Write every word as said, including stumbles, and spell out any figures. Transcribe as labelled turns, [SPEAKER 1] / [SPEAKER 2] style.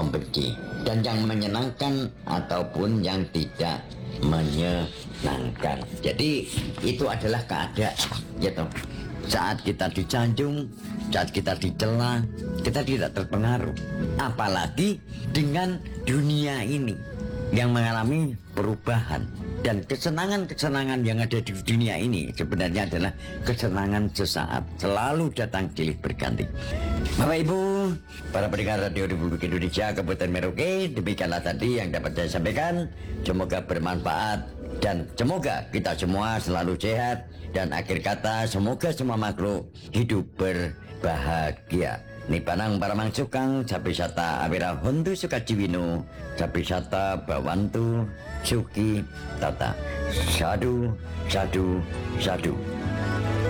[SPEAKER 1] membenci, dan yang menyenangkan ataupun yang tidak menyenangkan. Jadi itu adalah keadaan, gitu. Saat kita dicanjung, saat kita dicela, kita tidak terpengaruh. Apalagi dengan dunia ini yang mengalami perubahan. Dan kesenangan-kesenangan yang ada di dunia ini sebenarnya adalah kesenangan sesaat, selalu datang silih berganti. Bapak Ibu, para pendengar Radio Republik Indonesia Kabupaten Merauke, demikianlah tadi yang dapat saya sampaikan. Semoga bermanfaat dan semoga kita semua selalu sehat, dan akhir kata semoga semua makhluk hidup berbahagia. Nipanang paramang sukang capi sata abira hontu sukaciwino capi sata bawantu suki tata. Sadu, sadu, sadu.